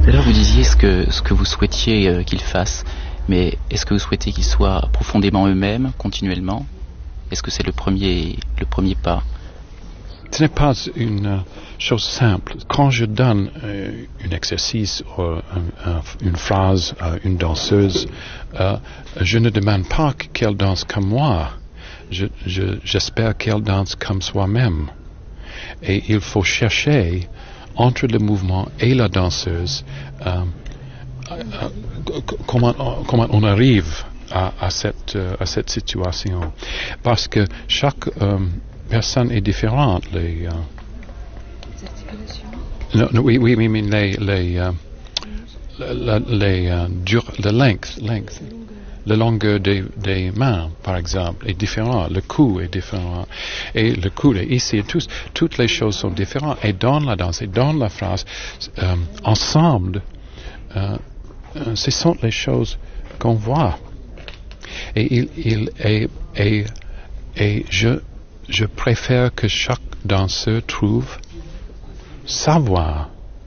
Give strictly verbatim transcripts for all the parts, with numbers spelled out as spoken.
Alors vous disiez ce que, ce que vous souhaitiez euh, qu'ils fassent, mais est-ce que vous souhaitez qu'ils soient profondément eux-mêmes, continuellement? Est-ce que c'est le premier, le premier pas? Ce n'est pas une euh, chose simple. Quand je donne euh, un exercice ou un, un, une phrase à une danseuse, euh, je ne demande pas qu'elle danse comme moi. Je, je, j'espère qu'elle danse comme soi-même. Et il faut chercher entre le mouvement et la danseuse euh, euh, comment, comment on arrive à, à, cette, euh, à cette situation. Parce que chaque euh, personne est différente. Les, euh, les articulations? Oui, oui, oui, mais les, les, euh, les, les euh, dur, le length, length. La longueur des, des mains, par exemple, est différente. Le cou est différent. Et le cou est ici. Tous, toutes les choses sont différentes. Et dans la danse et dans la phrase, euh, ensemble, euh, ce sont les choses qu'on voit. Et, il, il, et, et, et je, je préfère que chaque danseur trouve sa voix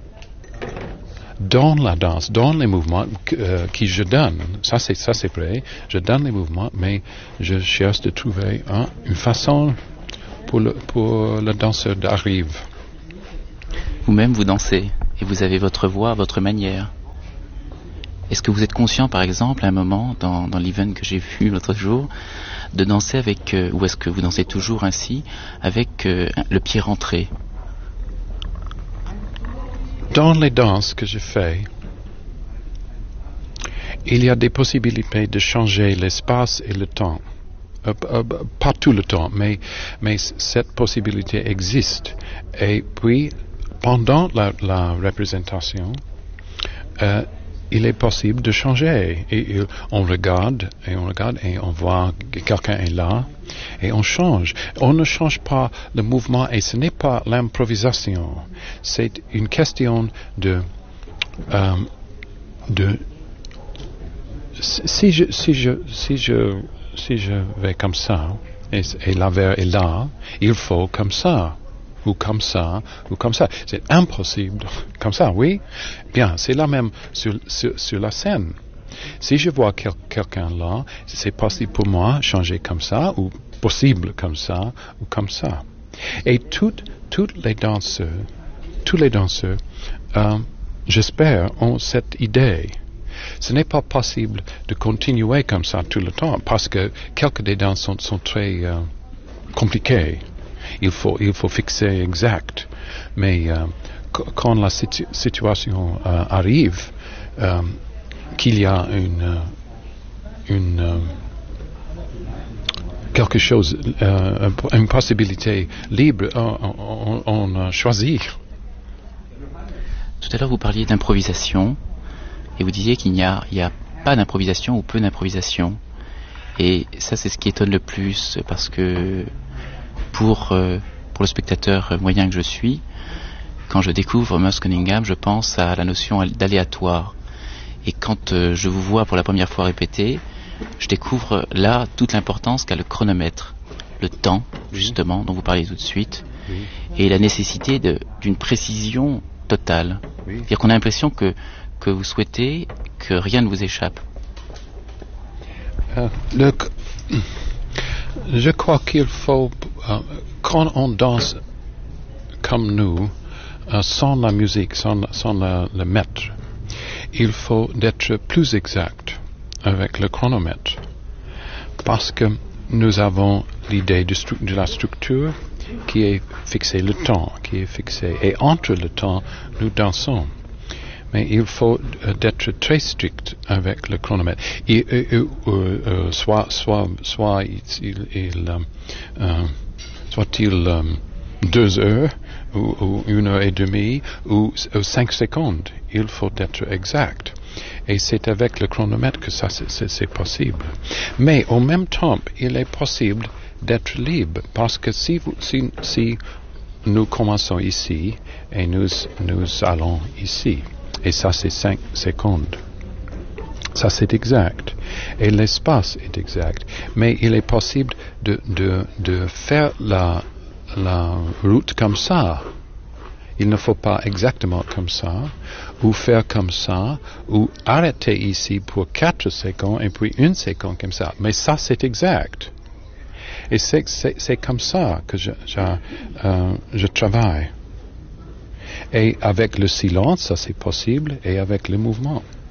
dans la danse, dans les mouvements que euh, qui je donne. Ça c'est ça c'est vrai. Je donne les mouvements, mais je cherche de trouver hein, une façon pour le pour le danseur d'arriver. Vous-même vous dansez et vous avez votre voix, votre manière. Est-ce que vous êtes conscient, par exemple, à un moment dans, dans l'event que j'ai vu l'autre jour, de danser avec, euh, ou est-ce que vous dansez toujours ainsi, avec euh, le pied rentré? Dans les danses que je fais, il y a des possibilités de changer l'espace et le temps. Euh, euh, pas tout le temps, mais, mais cette possibilité existe. Et puis, pendant la, la représentation, euh, il est possible de changer. Et, et on regarde, et on regarde, et on voit que quelqu'un est là, et on change. On ne change pas le mouvement, et ce n'est pas l'improvisation. C'est une question de, euh, de si je, si je, si je, si je vais comme ça, et, et la verre est là, il faut comme ça. Ou comme ça, ou comme ça. C'est impossible. Comme ça, oui. Bien, c'est la même sur, sur, sur la scène. Si je vois quel, quelqu'un là, c'est possible pour moi changer comme ça, ou possible comme ça, ou comme ça. Et toutes, toutes les danseurs, tous les danseurs, euh, j'espère, ont cette idée. Ce n'est pas possible de continuer comme ça tout le temps, parce que quelques des danses sont, sont très euh, compliquées. Il faut, il faut fixer exact. Mais euh, qu- quand la situ- situation euh, arrive, euh, qu'il y a une, une euh, quelque chose, euh, une possibilité libre, on, on, on choisit. Tout à l'heure, vous parliez d'improvisation et vous disiez qu'il n'y a, il y a pas d'improvisation ou peu d'improvisation. Et ça, c'est ce qui étonne le plus, parce que Pour, euh, pour le spectateur moyen que je suis, quand je découvre Merce Cunningham, je pense à la notion d'aléatoire. Et quand euh, je vous vois pour la première fois répéter, je découvre là toute l'importance qu'a le chronomètre, le temps, justement, dont vous parliez tout de suite, oui. Et la nécessité de, d'une précision totale. Oui. C'est-à-dire qu'on a l'impression que, que vous souhaitez que rien ne vous échappe. Euh, le... Je crois qu'il faut, euh, quand on danse comme nous, euh, sans la musique, sans, sans la, le maître, il faut être plus exact avec le chronomètre. Parce que nous avons l'idée de, stru- de la structure qui est fixée, le temps qui est fixé. Et entre le temps, nous dansons. Mais il faut euh, être très strict avec le chronomètre. Et, et, et, euh, euh, soit, soit, soit il, il, euh, soit-il euh, deux heures ou, ou une heure et demie ou, ou cinq secondes. Il faut être exact. Et c'est avec le chronomètre que ça c'est, c'est, c'est possible. Mais en même temps, il est possible d'être libre, parce que si, vous, si, si nous commençons ici et nous, nous allons ici. Et ça, c'est cinq secondes. Ça, c'est exact. Et l'espace est exact. Mais il est possible de, de, de faire la, la route comme ça. il ne faut pas exactement comme ça, ou faire comme ça, ou arrêter ici pour quatre secondes et puis une seconde comme ça. Mais ça, c'est exact. Et c'est, c'est, c'est comme ça que je, je, euh, je travaille. Et avec le silence, ça c'est possible, et avec le mouvement.